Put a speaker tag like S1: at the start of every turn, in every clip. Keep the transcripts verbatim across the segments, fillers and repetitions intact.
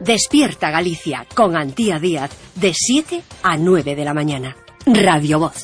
S1: Despierta Galicia con Antía Díaz de siete a nueve de la mañana. Radio Voz.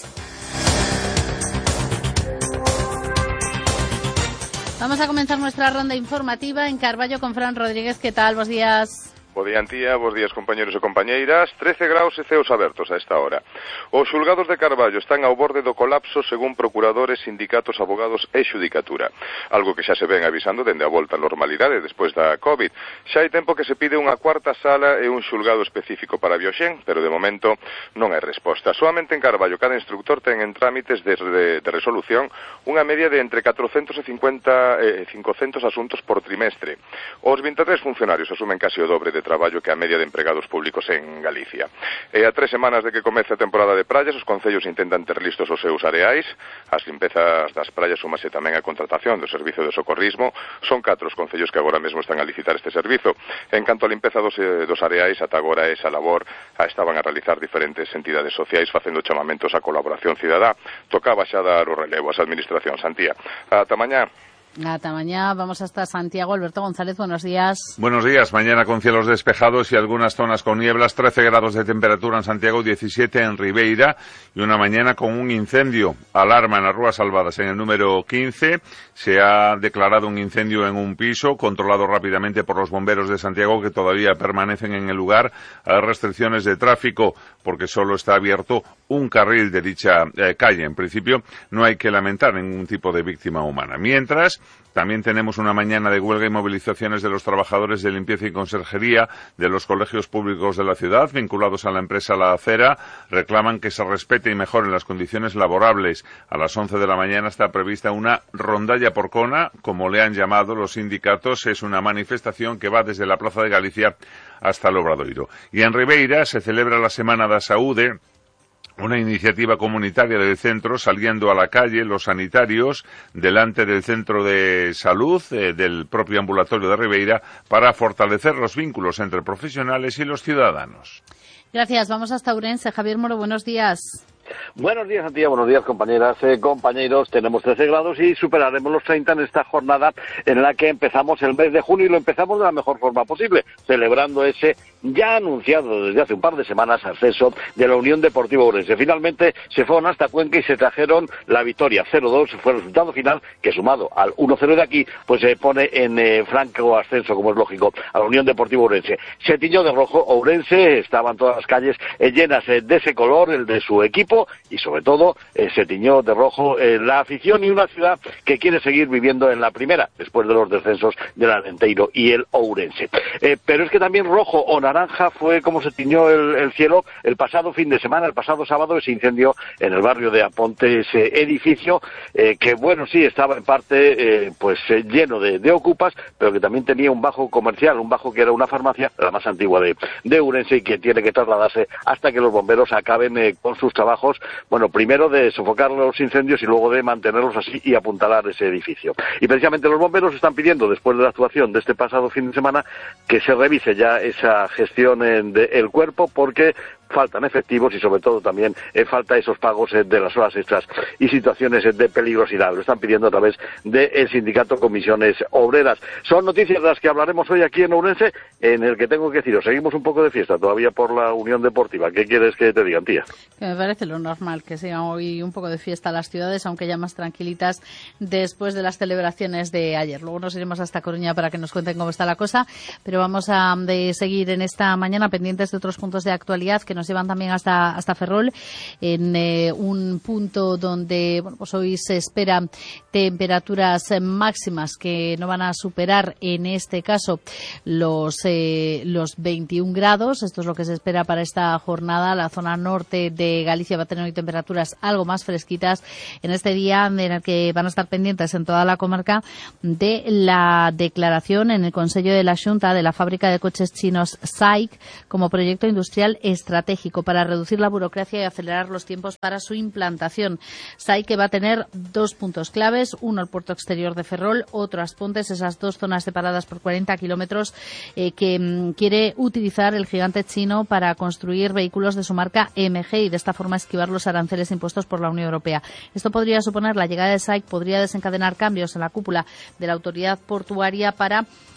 S2: Vamos a comenzar nuestra ronda informativa en Carballo con Fran Rodríguez. ¿Qué tal? Buenos días.
S3: Bo día, Antía, bos días, compañeros e compañeiras. trece graus e ceos abertos a esta hora. Os xulgados de Carballo están ao borde do colapso según procuradores, sindicatos, abogados e xudicatura. Algo que xa se ven avisando dende a volta á normalidade despois da COVID. Xa hai tempo que se pide unha cuarta sala e un xulgado específico para Bioxén, pero de momento non hai resposta. Soamente en Carballo cada instructor ten en trámites de, de, de resolución unha media de entre catrocentos cincuenta e cincocentos asuntos por trimestre. Os vinte e tres funcionarios asumen casi o dobre de traballo que a media de empregados públicos en Galicia. E a tres semanas de que comece a temporada de praias, os concellos intentan ter listos os seus areais. As limpezas das praias súmase tamén a contratación do servizo de socorrismo. Son catro os concellos que agora mesmo están a licitar este servizo. En canto a limpeza dos, dos areais, ata agora esa labor a estaban a realizar diferentes entidades sociais facendo chamamentos a colaboración cidadá. Tocaba xa dar o relevo ás administracións, Antía. Ata mañá.
S2: Hasta mañana, vamos hasta Santiago. Alberto González, buenos días.
S4: Buenos días, mañana con cielos despejados y algunas zonas con nieblas, trece grados de temperatura en Santiago, diecisiete en Ribeira y una mañana con un incendio. Alarma en las Rúas Salvadas en el número quince, se ha declarado un incendio en un piso, controlado rápidamente por los bomberos de Santiago que todavía permanecen en el lugar. Hay restricciones de tráfico porque solo está abierto un carril de dicha eh, calle. En principio no hay que lamentar ningún tipo de víctima humana. Mientras, también tenemos una mañana de huelga y movilizaciones de los trabajadores de limpieza y conserjería de los colegios públicos de la ciudad, vinculados a la empresa La Acera. Reclaman que se respete y mejoren las condiciones laborables. A las once de la mañana está prevista una rondalla porcona, como le han llamado los sindicatos. Es una manifestación que va desde la Plaza de Galicia hasta el Obradoiro. Y en Ribeira se celebra la Semana da Saúde, una iniciativa comunitaria del centro, saliendo a la calle los sanitarios delante del centro de salud eh, del propio ambulatorio de Ribeira para fortalecer los vínculos entre profesionales y los ciudadanos.
S2: Gracias. Vamos hasta Ourense. Javier Moro, buenos días.
S5: Buenos días, Antía, buenos días, compañeras, eh, compañeros. Tenemos trece grados y superaremos los treinta en esta jornada en la que empezamos el mes de junio y lo empezamos de la mejor forma posible, celebrando ese ya anunciado desde hace un par de semanas ascenso de la Unión Deportiva Ourense. Finalmente se fueron hasta Cuenca y se trajeron la victoria. cero dos fue el resultado final, que sumado al uno cero de aquí, pues se pone en eh, franco ascenso, como es lógico, a la Unión Deportiva Ourense. Se tiñó de rojo Ourense, estaban todas las calles eh, llenas eh, de ese color, el de su equipo, y sobre todo eh, se tiñó de rojo eh, la afición y una ciudad que quiere seguir viviendo en la primera, después de los descensos del Arenteiro y el Ourense. Eh, pero es que también rojo o naranja fue como se tiñó el, el cielo el pasado fin de semana, el pasado sábado, ese incendio en el barrio de Aponte, ese edificio eh, que, bueno, sí, estaba en parte eh, pues eh, lleno de, de ocupas, pero que también tenía un bajo comercial, un bajo que era una farmacia, la más antigua de, de Ourense, y que tiene que trasladarse hasta que los bomberos acaben eh, con sus trabajos, bueno, primero de sofocar los incendios y luego de mantenerlos así y apuntalar ese edificio. Y precisamente los bomberos están pidiendo, después de la actuación de este pasado fin de semana, que se revise ya esa gestión del cuerpo, porque faltan efectivos y sobre todo también eh, falta esos pagos eh, de las horas extras y situaciones eh, de peligrosidad. Lo están pidiendo a través del sindicato Comisiones Obreras. Son noticias de las que hablaremos hoy aquí en Ourense, en el que tengo que deciros, seguimos un poco de fiesta todavía por la Unión Deportiva. ¿Qué quieres que te diga, tía?
S2: Que me parece lo normal que sigan hoy un poco de fiesta las ciudades, aunque ya más tranquilitas después de las celebraciones de ayer. Luego nos iremos hasta Coruña para que nos cuenten cómo está la cosa, pero vamos a de seguir en esta mañana pendientes de otros puntos de actualidad que nos llevan también hasta hasta Ferrol, en eh, un punto donde, bueno, pues hoy se esperan temperaturas máximas que no van a superar, en este caso, los eh, los veintiún grados. Esto es lo que se espera para esta jornada. La zona norte de Galicia va a tener hoy temperaturas algo más fresquitas en este día, en el que van a estar pendientes en toda la comarca de la declaración en el Consello de la Xunta de la fábrica de coches chinos S A I C como proyecto industrial estratégico para reducir la burocracia y acelerar los tiempos para su implantación. S A I C va a tener dos puntos claves, uno el puerto exterior de Ferrol, otro Aspontes, esas dos zonas separadas por cuarenta kilómetros eh, que mm, quiere utilizar el gigante chino para construir vehículos de su marca M G y de esta forma esquivar los aranceles impuestos por la Unión Europea. Esto podría suponer, la llegada de S A I C podría desencadenar cambios en la cúpula de la autoridad portuaria para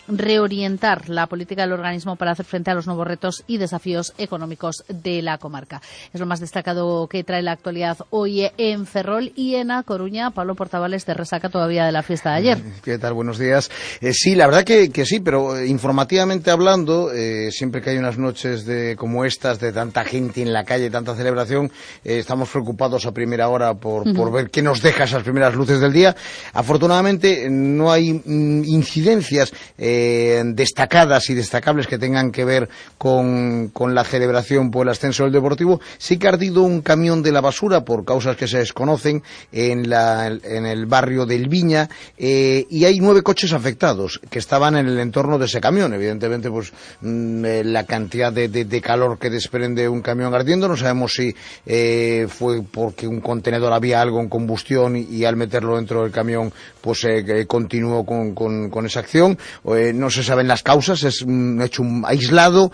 S2: reorientar la política del organismo para hacer frente a los nuevos retos y desafíos económicos de la comarca. Es lo más destacado que trae la actualidad hoy en Ferrol y en A Coruña. Pablo Portavales, de resaca todavía de la fiesta de ayer.
S6: ¿Qué tal? Buenos días. Eh, sí, la verdad que, que sí, pero informativamente hablando, eh, siempre que hay unas noches de como estas, de tanta gente en la calle, tanta celebración, eh, estamos preocupados a primera hora por, uh-huh. por ver qué nos deja esas primeras luces del día. Afortunadamente no hay mm, incidencias eh, destacadas y destacables que tengan que ver con, con la celebración por el ascenso del Deportivo. Sí que ha ardido un camión de la basura por causas que se desconocen en, la, en el barrio del Viña, eh, y hay nueve coches afectados que estaban en el entorno de ese camión. Evidentemente, pues mmm, eh, la cantidad de, de, de calor que desprende un camión ardiendo, no sabemos si eh, fue porque un contenedor había algo en combustión y, y al meterlo dentro del camión pues eh, continuó con, con, con esa acción. Eh, no se saben las causas, es un hecho aislado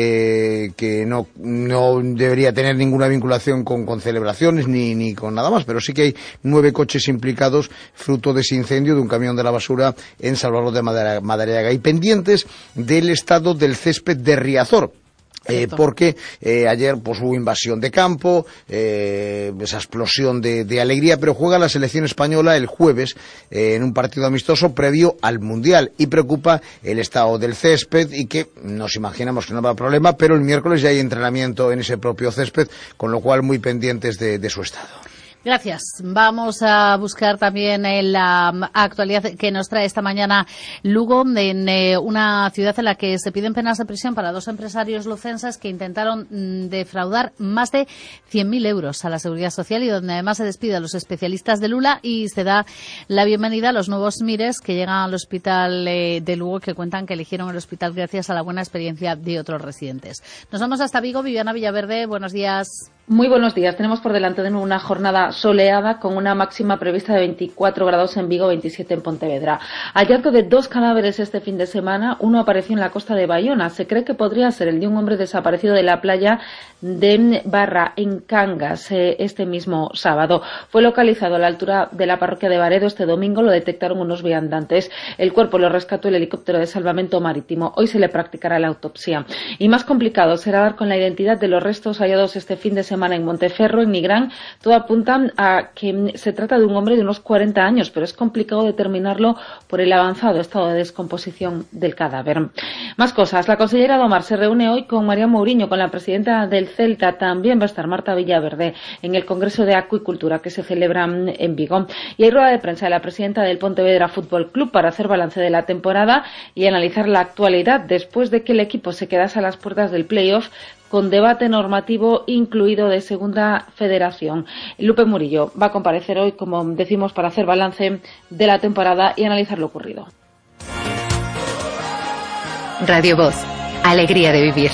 S6: eh, que no, no debería tener ninguna vinculación con, con celebraciones ni, ni con nada más, pero sí que hay nueve coches implicados fruto de ese incendio de un camión de la basura en Salvador de Madariaga, y pendientes del estado del césped de Riazor. Eh, porque eh, ayer pues hubo invasión de campo, eh, esa explosión de, de alegría, pero juega la selección española el jueves eh, en un partido amistoso previo al Mundial, y preocupa el estado del césped, y que nos imaginamos que no va a haber problema, pero el miércoles ya hay entrenamiento en ese propio césped, con lo cual muy pendientes de, de su estado.
S2: Gracias. Vamos a buscar también en la actualidad que nos trae esta mañana Lugo, en eh, una ciudad en la que se piden penas de prisión para dos empresarios lucenses que intentaron mm, defraudar más de cien mil euros a la Seguridad Social, y donde además se despide a los especialistas de Lula y se da la bienvenida a los nuevos Mires que llegan al hospital eh, de Lugo, que cuentan que eligieron el hospital gracias a la buena experiencia de otros residentes. Nos vamos hasta Vigo. Viviana Villaverde, buenos días.
S7: Muy buenos días. Tenemos por delante de nuevo una jornada soleada con una máxima prevista de veinticuatro grados en Vigo, veintisiete en Pontevedra. Hallazgo de dos cadáveres este fin de semana. Uno apareció en la costa de Bayona. Se cree que podría ser el de un hombre desaparecido de la playa de Barra, en Cangas, eh, este mismo sábado. Fue localizado a la altura de la parroquia de Baredo este domingo. Lo detectaron unos viandantes. El cuerpo lo rescató el helicóptero de salvamento marítimo. Hoy se le practicará la autopsia. Y más complicado será dar con la identidad de los restos hallados este fin de semana en Monteferro, en Nigrán. Todo apunta a que se trata de un hombre de unos cuarenta años, pero es complicado determinarlo por el avanzado estado de descomposición del cadáver. Más cosas. La consellera Domar se reúne hoy con María Mourinho, con la presidenta del Celta. También va a estar Marta Villaverde en el Congreso de Acuicultura que se celebra en Vigo. Y hay rueda de prensa de la presidenta del Pontevedra Fútbol Club para hacer balance de la temporada y analizar la actualidad después de que el equipo se quedase a las puertas del playoff, con debate normativo incluido de Segunda Federación. Lupe Murillo va a comparecer hoy, como decimos, para hacer balance de la temporada y analizar lo ocurrido.
S1: Radio Voz, alegría de vivir.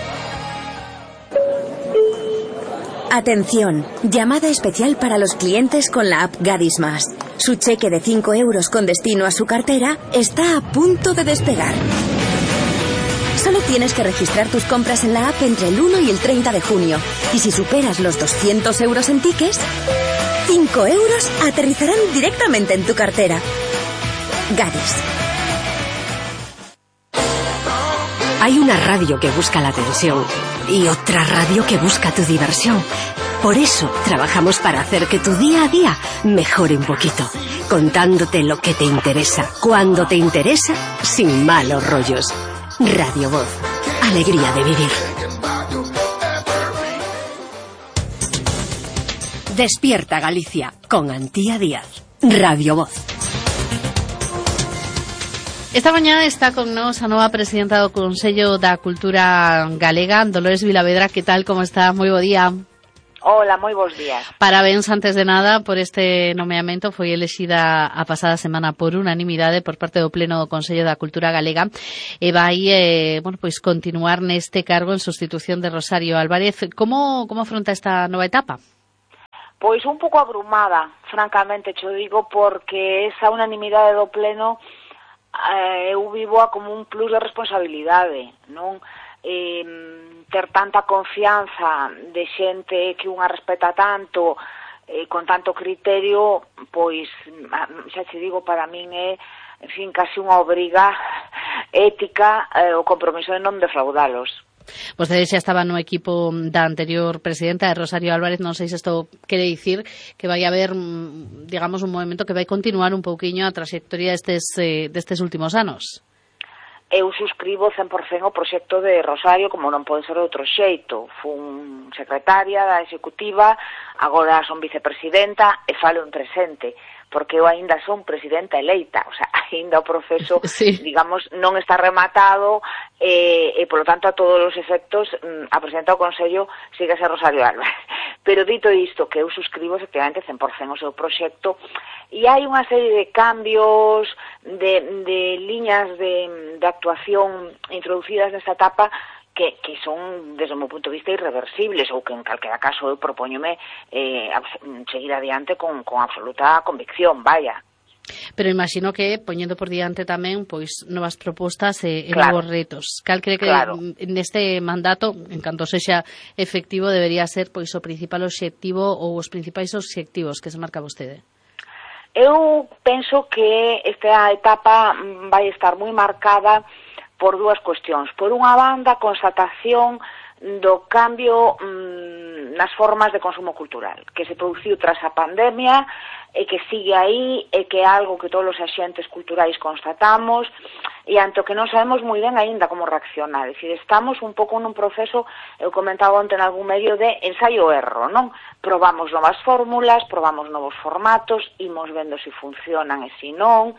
S1: Atención, llamada especial para los clientes con la app Gadis Más. Su cheque de cinco euros con destino a su cartera está a punto de despegar. Solo tienes que registrar tus compras en la app entre el uno y el treinta de junio. Y si superas los doscientos euros en tickets, cinco euros aterrizarán directamente en tu cartera. Gadis. Hay una radio que busca la atención y otra radio que busca tu diversión. Por eso trabajamos para hacer que tu día a día mejore un poquito, contándote lo que te interesa, cuando te interesa, sin malos rollos. Radio Voz, alegría de vivir. Despierta Galicia con Antía Díaz. Radio Voz.
S2: Esta mañana está con nos a nova presidenta do Consello da Cultura Galega, Dolores Vilavedra. Que tal, como está? Moi bo día.
S8: Hola, moi bons días.
S2: Parabéns, antes de nada, por este nomeamento. Foi elexida a pasada semana por unanimidade por parte do Pleno do Consello da Cultura Galega e vai, eh, bueno, pois continuar neste cargo en sustitución de Rosario Álvarez. Como, como afronta esta nova etapa?
S8: Pois un pouco abrumada, francamente, cho digo, porque esa unanimidade do Pleno eh, eu vivo como un plus de responsabilidade, non? Eh, ter tanta confianza de xente que unha respeta tanto, eh, con tanto criterio, pois xa te digo, para min é en fin, casi unha obriga ética eh, o compromiso de non defraudalos.
S2: Vostede xa estaba no equipo da anterior presidenta, de Rosario Álvarez, non sei se isto quere dicir que vai haber, digamos, un movimento que vai continuar un pouquiño a trayectoria destes, eh, destes últimos anos.
S8: Eu suscribo cen por cento o proxecto de Rosario, como non pode ser de outro xeito. Fun secretaria da executiva, agora son vicepresidenta e falo en presente, porque eu aínda son presidenta eleita, o sea, aínda o proceso, sí, digamos, non está rematado, e, e polo tanto, a todos os efectos, a presidenta do Consello sigue a ser Rosario Álvarez. Pero dito isto, que eu suscribo efectivamente cen por cento o seu proxecto, e hai unha serie de cambios, de, de liñas de, de actuación introducidas nesta etapa que, que son, desde o meu punto de vista, irreversibles, ou que en calquera caso eu propóñome eh, seguir adiante con, con absoluta convicción, vaya.
S2: Pero imagino que, poñendo por diante tamén, pois, novas propostas e, e
S8: claro,
S2: novos retos. Cal cree que
S8: claro,
S2: neste mandato, en canto sexa efectivo, debería ser pois o principal obxectivo ou os principais obxectivos que se marca vostede?
S8: Eu penso que esta etapa vai estar moi marcada por dúas cuestións. Por unha banda, constatación do cambio mmm, nas formas de consumo cultural que se produciu tras a pandemia e que sigue aí e que é algo que todos os axentes culturais constatamos e ante o que non sabemos moi ben aínda como reaccionar. É dicir, estamos un pouco nun proceso, eu comentaba onte en algún medio, de ensaio-erro, non? Probamos novas fórmulas, probamos novos formatos, imos vendo se funcionan e se non.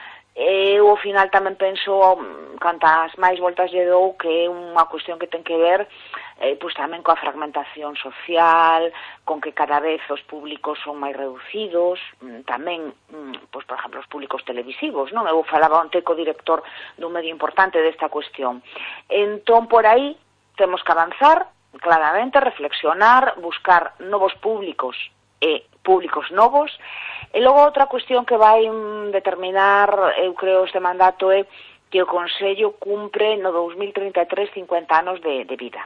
S8: Eu, ao final, tamén penso, cantas máis voltas lle dou, que é unha cuestión que ten que ver eh, pois tamén coa fragmentación social, con que cada vez os públicos son máis reducidos, tamén, pois, por exemplo, os públicos televisivos, non? Eu falaba onte co director dun medio importante desta cuestión. Entón, por aí, temos que avanzar, claramente, reflexionar, buscar novos públicos e públicos novos. E logo outra cuestión que vai determinar, eu creo, este mandato é que o Consello cumpre no dous mil trinta e tres cincuenta anos de, de vida.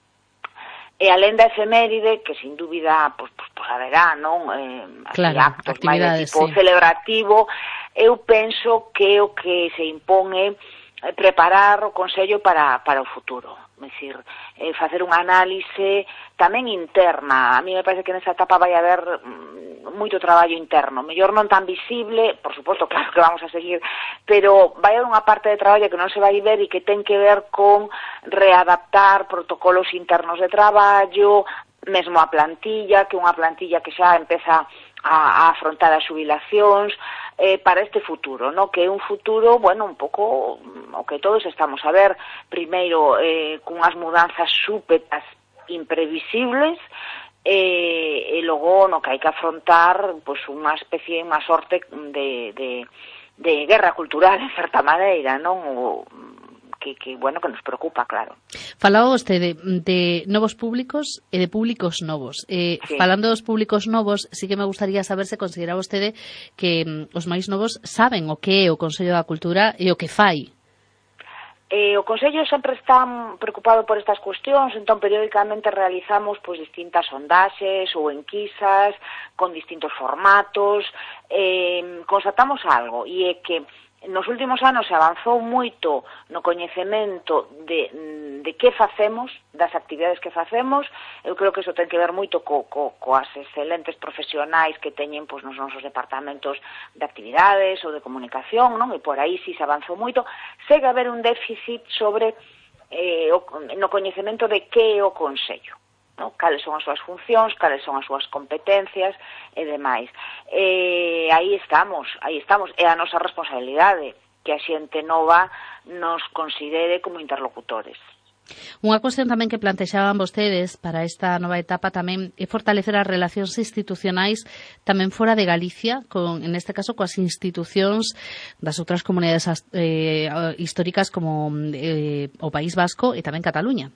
S8: E alén da efeméride, que sin dúbida pois, pois, pois haberá, non? Eh,
S2: claro,
S8: actos máis de tipo
S2: sí,
S8: celebrativo, eu penso que o que se impón é preparar o Consello para, para o futuro. É dicir, eh, facer unha análise tamén interna. A mí me parece que nesa etapa vai haber mm, moito traballo interno, mellor non tan visible, por suposto, claro que vamos a seguir, pero vai haber unha parte de traballo que non se vai ver e que ten que ver con readaptar protocolos internos de traballo, mesmo a plantilla, que unha plantilla que xa empeza a, a afrontar as xubilacións, eh, para este futuro, ¿no? Que é un futuro, bueno, un pouco o que todos estamos a ver, primeiro eh, cunhas mudanzas súpetas imprevisibles, e, e logo no que hai que afrontar pois unha especie, unha sorte de, de, de guerra cultural, en certa maneira, non? O, que, que, bueno, que nos preocupa, claro.
S2: Falaba vostede de, de novos públicos e de públicos novos. Eh, sí. Falando dos públicos novos, sí que me gustaría saber se considera vostede que mm, os máis novos saben o que é o Consello da Cultura e o que fai.
S8: Eh, o Consello sempre está preocupado por estas cuestións, entón periódicamente realizamos pois distintas sondaxes ou enquisas con distintos formatos. Eh, constatamos algo, e é que nos últimos anos se avanzou moito no coñecemento de, de que facemos, das actividades que facemos. Eu creo que iso ten que ver moito co, co, coas excelentes profesionais que teñen pois, nos nosos departamentos de actividades ou de comunicación, non? E por aí si se avanzou moito. Segue a haber un déficit sobre eh, o, no coñecemento de que é o Consello, ¿no? Cales son as súas funcións, cales son as súas competencias e demais. E aí estamos, aí estamos, é a nosa responsabilidade que a xente nova nos considere como interlocutores.
S2: Unha cuestión tamén que plantexaban vostedes para esta nova etapa tamén é fortalecer as relacións institucionais tamén fora de Galicia, con, en este caso coas institucións das outras comunidades eh, históricas como eh, o País Vasco e tamén Cataluña.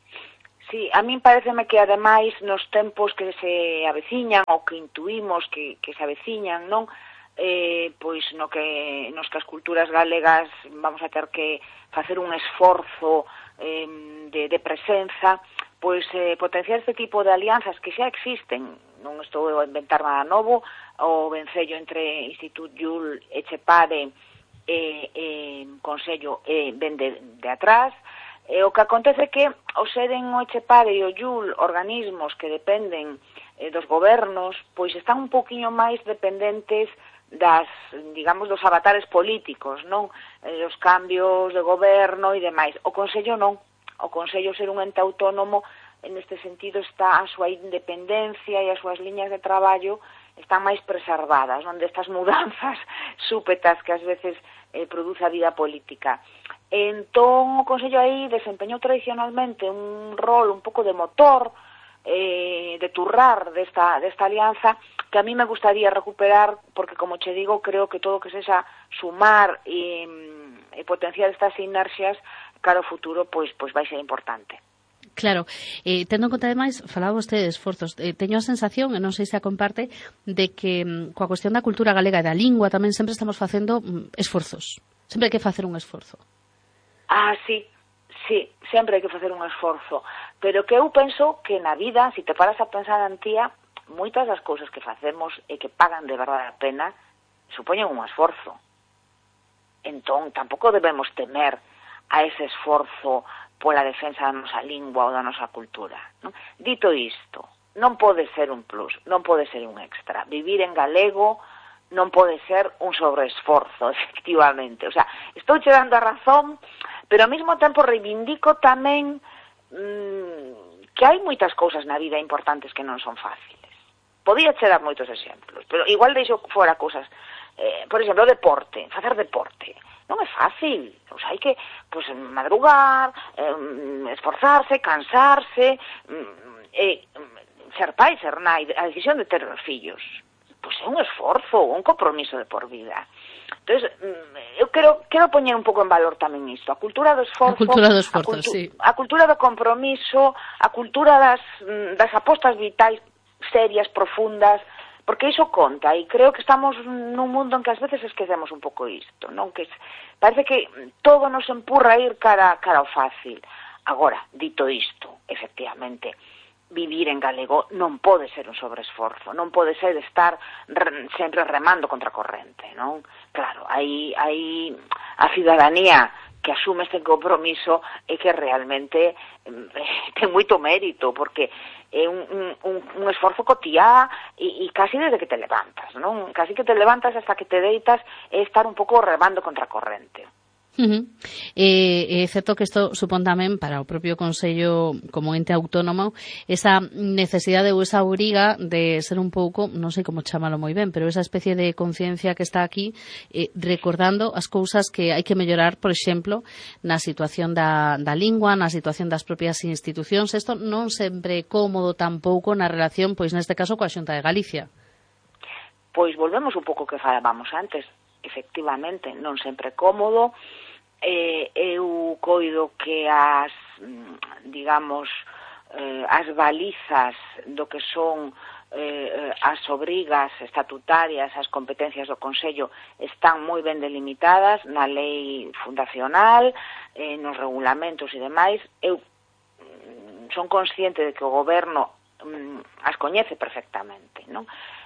S8: Sí, a min pareceme que ademais nos tempos que se aveciñan ou que intuímos que, que se aveciñan, non? Eh, pois no que nos que as culturas galegas vamos a ter que facer un esforzo eh, de, de presenza, pois eh, potenciar este tipo de alianzas que xa existen. Non estou a inventar nada novo, o vencello entre Institut Llull, Etxepare e eh, Consello eh, ven de, de atrás. E o que acontece é que o seren o Etxepare e o Iul organismos que dependen eh, dos gobernos, pois están un poquinho máis dependentes das, digamos, dos avatares políticos, non? Eh, os cambios de goberno e demais. O Consello non. O Consello, ser un ente autónomo, en este sentido está a súa independencia e as súas liñas de traballo están máis preservadas, non, destas mudanzas súpetas que ás veces eh, produce a vida política. Entón, o Consello aí desempeñou tradicionalmente un rol un pouco de motor, eh, de turrar desta, desta alianza, que a mí me gustaría recuperar, porque, como che digo, creo que todo que sexa sumar e, e potenciar estas inercias cara ao futuro, pois, pois vai ser importante.
S2: Claro, eh, tendo en conta ademais, falaba vostede de esforzos, eh, teño a sensación, e non sei se a comparte, de que mm, coa cuestión da cultura galega e da lingua tamén sempre estamos facendo mm, esforzos, sempre hai que facer un esforzo.
S8: Ah, sí, sí, sempre hai que facer un esforzo, pero que eu penso que na vida, se te paras a pensar en tía, moitas das cousas que facemos e que pagan de verdade a pena supoñen un esforzo. Entón, tampouco debemos temer a ese esforzo pola defensa da nosa lingua ou da nosa cultura, non? Dito isto, non pode ser un plus, non pode ser un extra. Vivir en galego non pode ser un sobreesforzo, efectivamente. O sea, estou che dando a razón, pero ao mesmo tempo reivindico tamén mmm, que hai moitas cousas na vida importantes que non son fáciles. Podía che dar moitos exemplos, pero igual deixo fora cousas, eh, por exemplo, o deporte, facer deporte. Non é fácil, o sea, hai que pues, madrugar, eh, esforzarse, cansarse, eh, ser pai, ser nai, a decisión de ter os fillos, pois pues é un esforzo, un compromiso de por vida. Entonces, eu quero, quero poñer un pouco en valor tamén isto, a cultura do esforzo,
S2: a cultura do esforzo,
S8: a, cultu
S2: sí.
S8: a cultura do compromiso, a cultura das, das apostas vitais serias, profundas, porque iso conta, e creo que estamos nun mundo en que ás veces esquecemos un pouco isto, non? Que parece que todo nos empurra a ir cara, cara ao fácil. Agora, dito isto, efectivamente, vivir en galego non pode ser un sobreesforzo, non pode ser estar re, sempre remando contra a corrente, non? Claro, aí, aí a cidadanía que asume este compromiso é que realmente eh, ten moito mérito, porque é un, un, un esforzo cotiá e, e casi desde que te levantas, non? Casi que te levantas hasta que te deitas é estar un pouco remando contra a corrente.
S2: Uh-huh. É eh, certo que isto supón tamén para o propio Consello como ente autónomo esa necesidade ou esa obriga de ser un pouco, non sei como chamalo moi ben, pero esa especie de conciencia que está aquí eh, recordando as cousas que hai que mellorar, por exemplo, na situación da, da lingua, na situación das propias institucións. Isto non sempre é cómodo tampouco na relación, pois neste caso, coa Xunta de Galicia.
S8: Pois volvemos un pouco que falábamos antes. Efectivamente, non sempre cómodo. Eh, eu coido que as, digamos, eh, as balizas do que son eh, as obrigas estatutarias, as competencias do Consello están moi ben delimitadas na lei fundacional, eh, nos regulamentos e demais. Eu son consciente de que o Goberno mm, as coñece perfectamente, non?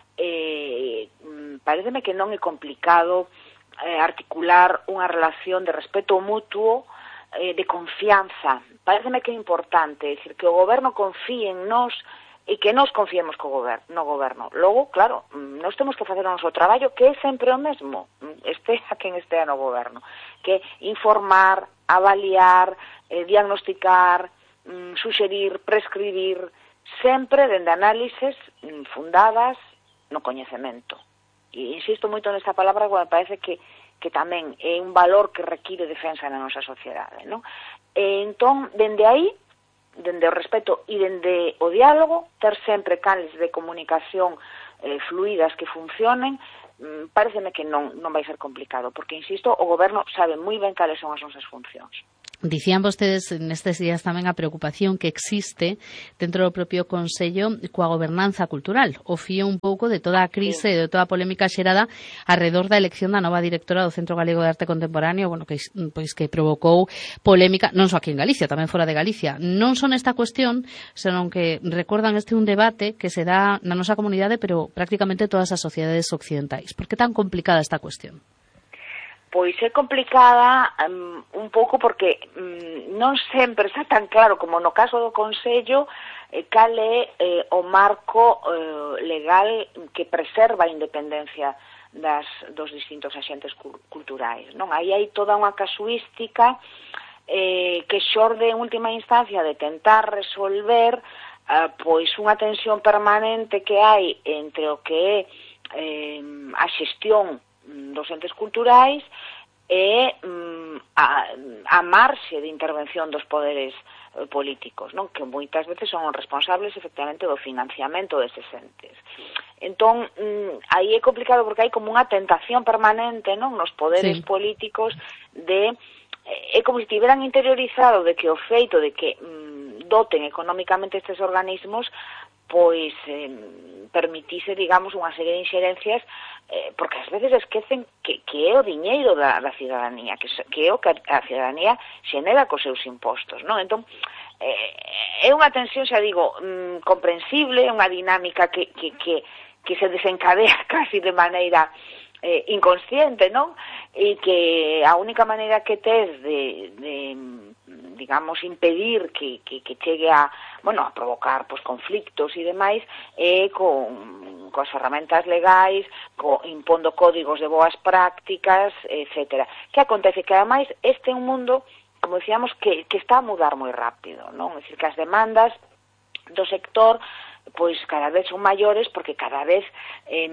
S8: Eh, pareceme que non é complicado eh, articular unha relación de respeto mutuo, eh, de confianza. Pareceme que é importante, é dicir, que o goberno confíe en nós e que nós confiemos co goberno, no goberno. Logo, claro, nós temos que facer o noso traballo, que é sempre o mesmo, este a quen estea no goberno, que informar, avaliar, eh, diagnosticar, mm, suxerir, prescribir, sempre dende análises mm, fundadas no coñecemento. E insisto moito nesta palabra, porque me parece que, que tamén é un valor que require defensa na nosa sociedade, non? E entón, dende aí, dende o respeto e dende o diálogo, ter sempre canles de comunicación eh, fluidas que funcionen, mm, pareceme que non, non vai ser complicado, porque, insisto, o goberno sabe moi ben cales son as nosas funcións.
S2: Dicían vostedes nestes días tamén a preocupación que existe dentro do propio Consello coa gobernanza cultural. O fío un pouco de toda a crise e de toda a polémica xerada alrededor da elección da nova directora do Centro Galego de Arte Contemporáneo, bueno, que, pois, que provocou polémica, non só aquí en Galicia, tamén fora de Galicia. Non son esta cuestión, senón que recordan este un debate que se dá na nosa comunidade, pero prácticamente todas as sociedades occidentais. Por que tan complicada esta cuestión?
S8: pois é complicada um, un pouco porque um, non sempre está tan claro como no caso do Consello eh, cal é eh, o marco eh, legal que preserva a independencia das, dos distintos axentes culturais, non? Aí hai toda unha casuística eh, que xorde en última instancia de tentar resolver eh, pois unha tensión permanente que hai entre o que é eh, a xestión dos entes culturais e mm, a, a marxe de intervención dos poderes eh, políticos, non? Que moitas veces son os responsables efectivamente do financiamento deses entes. Entón, mm, aí é complicado porque hai como unha tentación permanente, non? Nos poderes sí. políticos de é como se tiveran interiorizado de que o feito de que mm, doten económicamente estes organismos pois eh, permitise, digamos, unha serie de inxerencias eh, porque ás veces esquecen que, que é o diñeiro da, da cidadanía, que, que é o que a cidadanía xenera cos seus impostos, non? Entón, eh, é unha tensión, xa digo, mm, comprensible, unha dinámica que, que, que, que se desencadea casi de maneira eh, inconsciente, non? E que a única maneira que tes de, de digamos, impedir que, que, que chegue a, bueno, a provocar pues, conflictos e demais, é con, con as ferramentas legais, co, impondo códigos de boas prácticas, etcétera. Que acontece? Que, ademais, este é un mundo, como decíamos, que, que está a mudar moi rápido, non? É dicir, que as demandas do sector pois cada vez son maiores porque cada vez eh,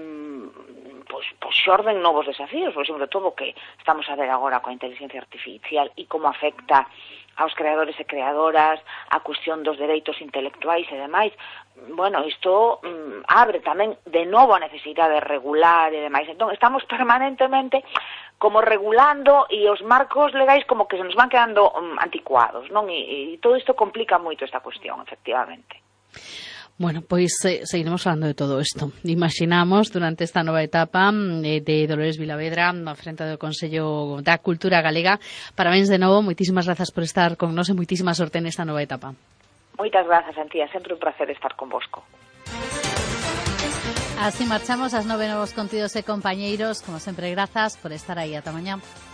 S8: pois, pois xorden novos desafíos, por exemplo, todo o que estamos a ver agora coa inteligencia artificial e como afecta aos creadores e creadoras, a cuestión dos dereitos intelectuais e demais. Bueno, isto mm, abre tamén de novo a necesidade de regular e demais. Entón, estamos permanentemente como regulando e os marcos legais como que se nos van quedando um, anticuados, non? E, e todo isto complica moito esta cuestión, efectivamente.
S2: Bueno, pois eh, seguiremos falando de todo isto. Imaginamos durante esta nova etapa eh, de Dolores Vilavedra na frente do Consello da Cultura Galega. Parabéns de novo, moitísimas grazas por estar con nós e moitísima sorte nesta nova etapa.
S8: Moitas grazas, Antía, sempre un placer estar convosco.
S2: Así marchamos ás nove novos contidos e compañeiros. Como sempre, grazas por estar aí. Ata mañá.